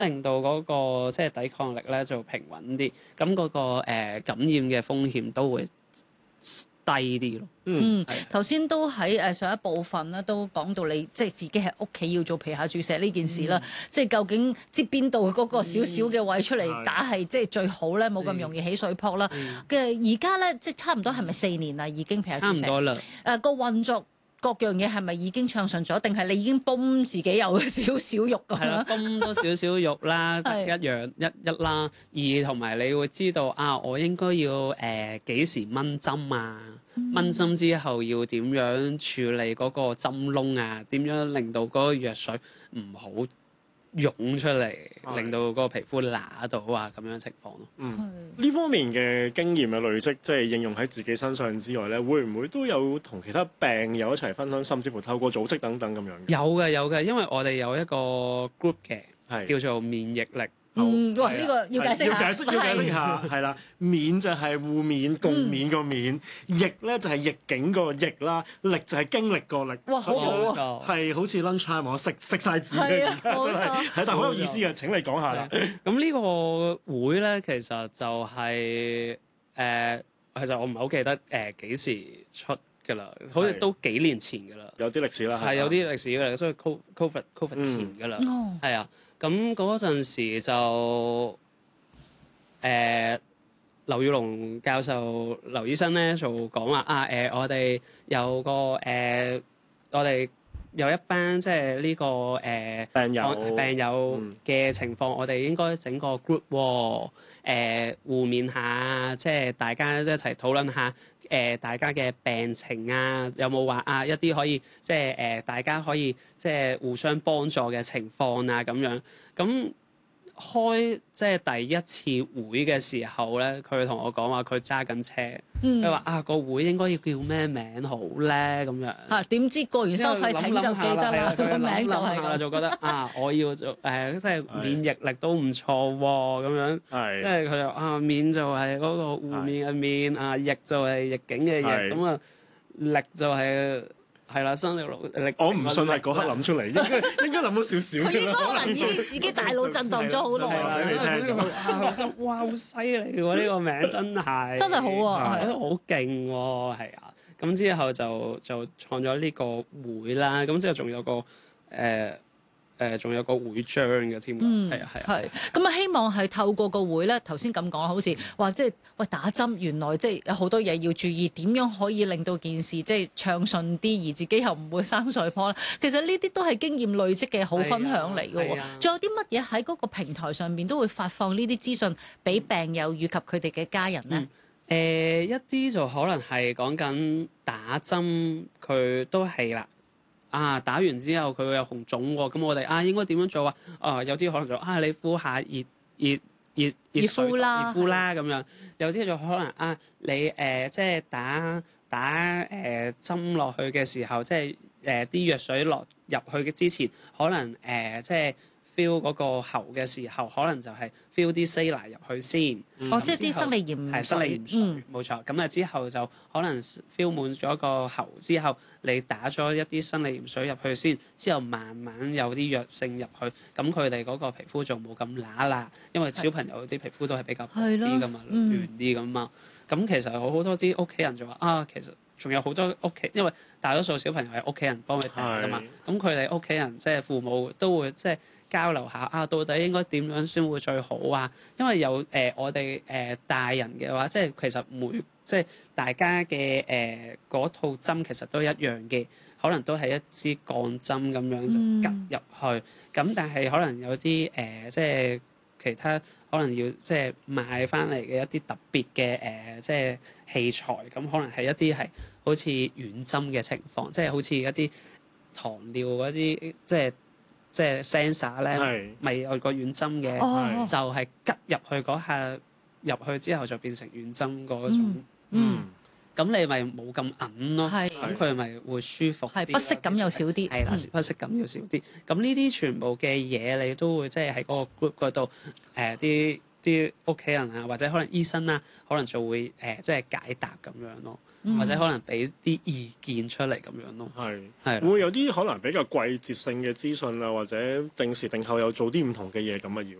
令到嗰個即係抵抗力咧就平穩啲，咁嗰個感染嘅風險都會低啲咯。 頭先都喺上一部分咧都講到你即係自己喺屋企要做皮下注射呢件事啦，即係究竟知邊度嗰個少少嘅位出嚟打係即係最好咧，冇咁容易起水泡啦。而家咧即係差唔多係咪4年啦已經皮下注射？ 差唔多啦。 個運作各樣嘢係咪已經暢順咗？定係你已經泵自己有少少肉咁係啦，泵多少少肉啦，一樣一啦。二同埋你會知道啊，我應該要幾時掹針啊？掹針之後要點樣處理嗰個針窿啊？點樣令到嗰個藥水唔好湧出嚟，令到嗰個皮膚乸到啊咁樣情況咯。 呢方面嘅經驗嘅累積，即係應用喺自己身上之外咧，會唔會都有同其他病友一齊分享，甚至乎透過組織等等咁樣？有嘅，因為我哋有一個 group 嘅，叫做免疫力。 喂，呢個要解釋下，係啦，免就係互免共勉個免，疫咧就係逆境個逆啦，力就係經歷個力。 哇，好好啊！ 係好似 lunch time 我食晒字嘅，而家真係，但係好有意思嘅。請你講下啦。 咁呢個會咧，其實就係其實我唔係好記得幾時出㗎啦，好似都幾年前㗎啦。 有啲歷史啦， 係有啲歷史㗎啦，所以 COVID 前㗎啦，係啊。咁嗰陣時就劉宇龍教授、劉醫生咧就講話我哋有個我哋有一班即係呢個病友嘅情況，我哋應該整個 group 互勉下，即係大家一齊討論下大家嘅病情啊，有冇話一啲可以即係大家可以即係互相幫助嘅情況啊咁樣。咁開即係第一次會嘅時候咧，佢同我講話佢揸緊車，佢話個會應該要叫咩名好咧咁樣。點知過完收費亭就記得啦，個名就係咁。 就覺得我要做即係免疫力都唔錯喎咁樣。即係佢就免就係嗰個互免嘅免，疫就係逆境嘅逆，咁力就係啦，生力。 我唔信係嗰刻諗出嚟，應該諗到少少。 佢應該可能已經自己大腦震盪咗好耐啦。 哇，好犀利喎！呢個名真係好啊， 好勁喎，係啊。咁之後就創咗呢個會啦。咁之後仲有個仲有個會章嘅添㗎，係。 咁啊，希望係透過個會咧，頭先咁講，好似話即係打針，原來即係有好多嘢要注意，點樣可以令到件事即係暢順啲，而自己又唔會生水泡咧。其實呢啲都係經驗累積嘅好分享嚟㗎喎。仲有啲乜嘢喺嗰個平台上面都會發放呢啲資訊俾病友以及佢哋嘅家人咧？ 一啲就可能係講緊打針，佢都係啦。打完之後佢會有紅腫喎，咁我哋應該點樣做啊？有啲可能就你敷下熱敷啦咁樣，有啲就可能你即係打針落去嘅時候，即係啲藥水落入去嘅之前，可能即係 feel 嗰個喉嘅時候，可能就係 feel 啲 saline 入去先。 即係啲生理鹽係生理鹽水，冇錯。咁之後就可能 feel 滿咗個喉之後，你打咗一啲生理鹽水入去先，之後慢慢有啲藥性入去，咁佢哋嗰個皮膚就冇咁乸啦。因為小朋友啲皮膚都係比較薄啲噶嘛，軟啲噶嘛。咁其實好多啲屋企人就話其實仲有好多屋企，因為大多數小朋友係屋企人幫佢打噶嘛。咁佢哋屋企人即係父母都會即係交流下到底應該點樣先會最好啊？因為有我哋大人嘅話，即係其實即係大家嘅嗰套針其實都一樣嘅，可能都係一支鋼針咁樣就拮入去。咁但係可能有啲即係其他可能要即係買翻嚟嘅一啲特別嘅即係器材，咁可能係一啲係好似軟針嘅情況，即係好似一啲糖尿嗰啲即係 sensor 咧，咪有個軟針嘅，就係拮入去嗰下入去之後就變成軟針嗰種。咁你咪冇咁韌咯，咁佢咪會舒服啲， 不適感又少啲。 係啦，不適感又少啲。咁呢啲全部嘅嘢你都會即係喺嗰個 group 嗰度啲啲屋企人啊，或者可能醫生啊，可能就會即係解答咁樣咯，或者可能俾啲意見出嚟咁樣咯。係會唔會有啲可能比較季節性嘅資訊啊，或者定時定候又做啲唔同嘅嘢咁啊？